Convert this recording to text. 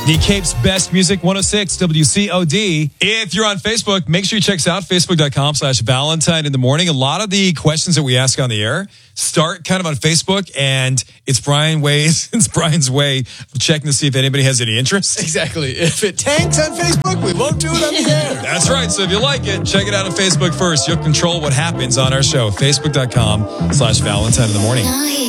The Cape's best music, 106 WCOD. If you're on Facebook, make sure you check us out, facebook.com/Valentine in the morning. A lot of the questions that we ask on the air start kind of on Facebook, and it's Brian's way of checking to see if anybody has any interest. Exactly. If it tanks on Facebook, we won't do it on the air. That's right. So if you like it, check it out on Facebook first. You'll control what happens on our show, facebook.com/Valentine in the morning.